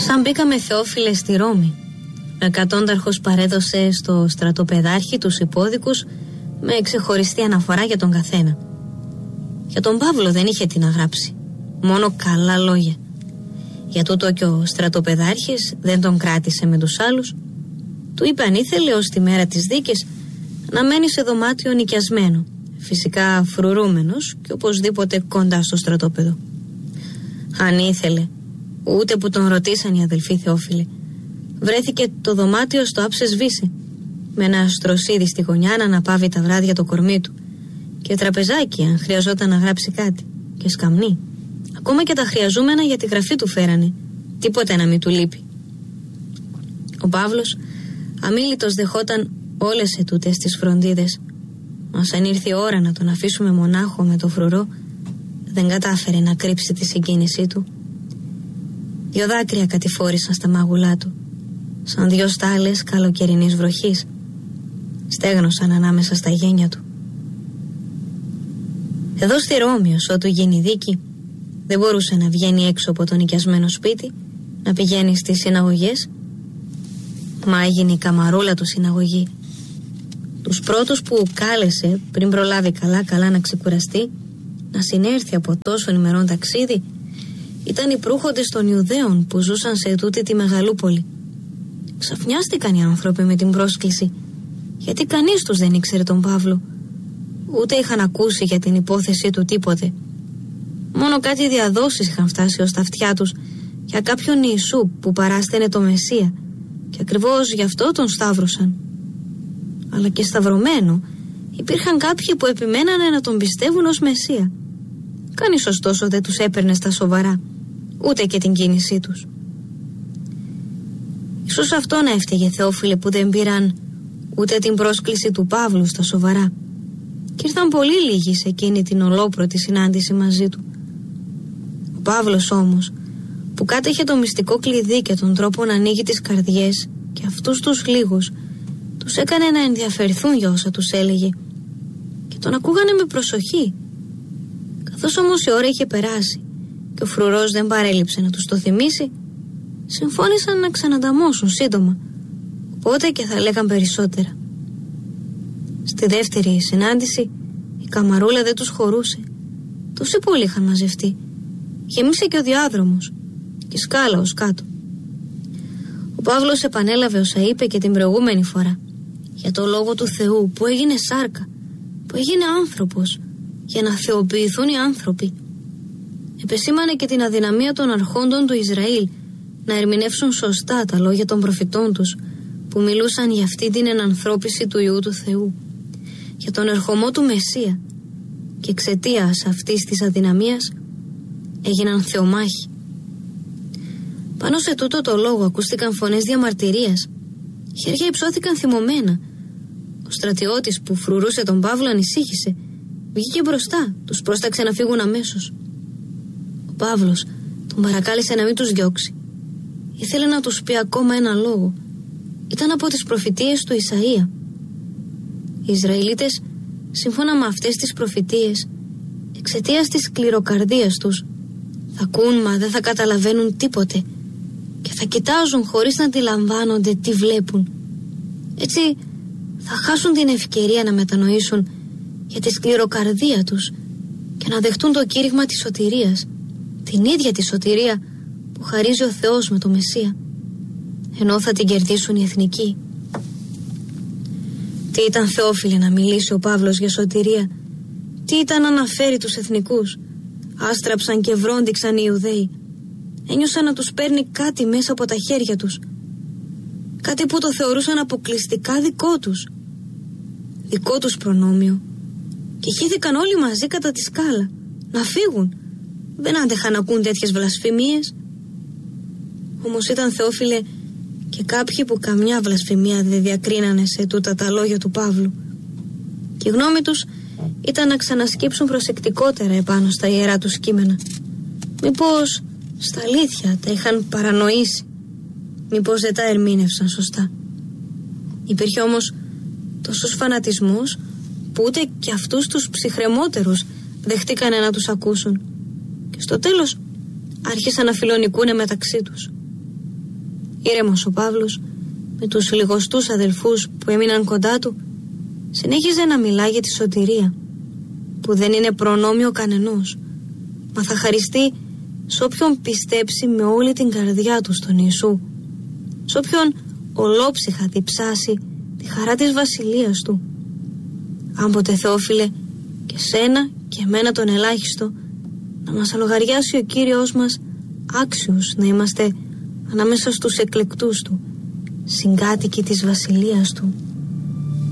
Σαν μπήκαμε, Θεόφιλε, στη Ρώμη, ο εκατόνταρχος παρέδωσε στο στρατοπεδάρχη τους υπόδικους με ξεχωριστή αναφορά για τον καθένα. Για τον Παύλο δεν είχε τι να γράψει, μόνο καλά λόγια. Για τούτο και ο στρατοπεδάρχης δεν τον κράτησε με τους άλλους. Του είπε αν ήθελε ως τη μέρα της δίκης να μένει σε δωμάτιο νοικιασμένο, φυσικά φρουρούμενος και οπωσδήποτε κοντά στο στρατόπεδο. Αν ήθελε, ούτε που τον ρωτήσαν οι αδελφοί, Θεόφιλε, βρέθηκε το δωμάτιο στο άψες βύση, με ένα στροσίδι στη γωνιά να αναπαύει τα βράδια το κορμί του, και τραπεζάκι αν χρειαζόταν να γράψει κάτι, και σκαμνί. Ακόμα και τα χρειαζόμενα για τη γραφή του φέρανε, τίποτε να μην του λείπει. Ο Παύλος αμίλητος δεχόταν όλες ετούτες τις φροντίδες, μα αν ήρθε η ώρα να τον αφήσουμε μονάχο με το φρουρό, δεν κατάφερε να κρύψει τη συγκίνησή του. 2 δάκρυα κατηφόρησαν στα μάγουλά του, σαν 2 στάλες καλοκαιρινής βροχής. Στέγνωσαν ανάμεσα στα γένια του. Εδώ στη Ρώμη, ότου γίνει δίκη, δεν μπορούσε να βγαίνει έξω από το νοικιασμένο σπίτι, να πηγαίνει στις συναγωγές. Μα έγινε η καμαρούλα του συναγωγή. Τους πρώτους που κάλεσε πριν προλάβει καλά να ξεκουραστεί, να συνέρθει από τόσων ημερών ταξίδι, ήταν οι προύχοντες των Ιουδαίων που ζούσαν σε τούτη τη μεγαλούπολη. Ξαφνιάστηκαν οι άνθρωποι με την πρόσκληση, γιατί κανείς τους δεν ήξερε τον Παύλο, ούτε είχαν ακούσει για την υπόθεσή του τίποτε. Μόνο κάτι διαδόσεις είχαν φτάσει ως τα αυτιά τους για κάποιον Ιησού που παράσταινε το Μεσσία, και ακριβώς γι' αυτό τον σταύρωσαν. Αλλά και σταυρωμένο υπήρχαν κάποιοι που επιμένανε να τον πιστεύουν ως Μεσσία. Κανείς ωστόσο δεν τους έπαιρνε στα σοβαρά, ούτε και την κίνησή τους. Ίσως αυτό να έφταιγε, Θεόφιλε, που δεν πήραν ούτε την πρόσκληση του Παύλου στα σοβαρά, και ήρθαν πολύ λίγοι σε εκείνη την ολόπρωτη συνάντηση μαζί του. Ο Παύλος όμως, που κάτεχε το μυστικό κλειδί και τον τρόπο να ανοίγει τις καρδιές, και αυτούς τους λίγους τους έκανε να ενδιαφερθούν για όσα τους έλεγε, και τον ακούγανε με προσοχή. Καθώς όμως η ώρα είχε περάσει και ο φρουρός δεν παρέλειψε να τους το θυμίσει, συμφώνησαν να ξανανταμώσουν σύντομα, οπότε και θα λέγαν περισσότερα. Στη δεύτερη συνάντηση η καμαρούλα δεν τους χωρούσε. Τόσοι πολλοί είχαν μαζευτεί. Γεμίσε και ο διάδρομος και σκάλα ως κάτω. Ο Παύλος επανέλαβε όσα είπε και την προηγούμενη φορά, για το λόγο του Θεού που έγινε σάρκα, που έγινε άνθρωπος, για να θεοποιηθούν οι άνθρωποι. Επεσήμανε και την αδυναμία των αρχόντων του Ισραήλ να ερμηνεύσουν σωστά τα λόγια των προφητών τους, που μιλούσαν για αυτή την ενανθρώπιση του Υιού του Θεού, για τον ερχομό του Μεσσία, και εξαιτίας αυτής της αδυναμίας έγιναν θεομάχοι. Πάνω σε τούτο το λόγο ακούστηκαν φωνές διαμαρτυρίας, χέρια υψώθηκαν θυμωμένα. Ο στρατιώτης που φρουρούσε τον Παύλο ανησύχησε, βγήκε μπροστά, τους πρόσταξε να φύγουν αμέσως. Ο Παύλος τον παρακάλεσε να μην τους διώξει. Ήθελε να τους πει ακόμα ένα λόγο. Ήταν από τις προφητείες του Ισαΐα. Οι Ισραηλίτες, σύμφωνα με αυτές τις προφητείες, εξαιτίας της σκληροκαρδίας τους, θα ακούν μα δεν θα καταλαβαίνουν τίποτε, και θα κοιτάζουν χωρίς να αντιλαμβάνονται τι βλέπουν. Έτσι θα χάσουν την ευκαιρία να μετανοήσουν για τη σκληροκαρδία τους και να δεχτούν το κήρυγμα της σωτηρίας, την ίδια τη σωτηρία που χαρίζει ο Θεός με το Μεσσία, ενώ θα την κερδίσουν οι εθνικοί. Τι ήταν, Θεόφιλε, να μιλήσει ο Παύλος για σωτηρία? Τι ήταν να αναφέρει τους εθνικούς? Άστραψαν και βρόντιξαν οι Ιουδαίοι. Ένιωσαν να τους παίρνει κάτι μέσα από τα χέρια τους, κάτι που το θεωρούσαν αποκλειστικά δικό τους, δικό τους προνόμιο, και χύθηκαν όλοι μαζί κατά τη σκάλα να φύγουν. Δεν άντεχαν να ακούν τέτοιες βλασφημίες. Όμως ήταν, Θεόφιλε, και κάποιοι που καμιά βλασφημία δεν διακρίνανε σε τούτα τα λόγια του Παύλου, και η γνώμη τους ήταν να ξανασκύψουν προσεκτικότερα επάνω στα ιερά τους κείμενα. Μήπως στα αλήθεια τα είχαν παρανοήσει, μήπως δεν τα ερμήνευσαν σωστά. Υπήρχε όμως τόσος φανατισμός που ούτε και αυτούς τους ψυχρεμότερους δεχτήκανε να τους ακούσουν, και στο τέλος άρχισαν να φιλονικούνε μεταξύ τους. Ήρεμος ο Παύλος, με τους λιγοστούς αδελφούς που έμειναν κοντά του, συνέχιζε να μιλά για τη σωτηρία, που δεν είναι προνόμιο κανενός, μα θα χαριστεί σ' όποιον πιστέψει με όλη την καρδιά του στον Ιησού, σ' όποιον ολόψυχα διψάσει τη χαρά της βασιλείας του. Αν ποτέ, Θεόφιλε, και σένα και εμένα τον ελάχιστο, να μας αλογαριάσει ο Κύριος μας άξιους να είμαστε ανάμεσα στους εκλεκτούς του, συγκάτοικοι της βασιλείας του.